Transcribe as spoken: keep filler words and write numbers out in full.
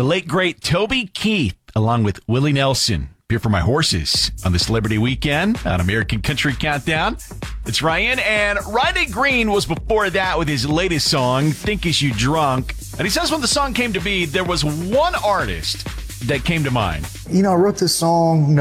The late, great Toby Keith, along with Willie Nelson. Here for My Horses on the Celebrity Weekend on American Country Countdown. It's Ryan, and Riley Green was before that with his latest song, Think Is You Drunk. And he says when the song came to be, there was one artist that came to mind. You know, I wrote this song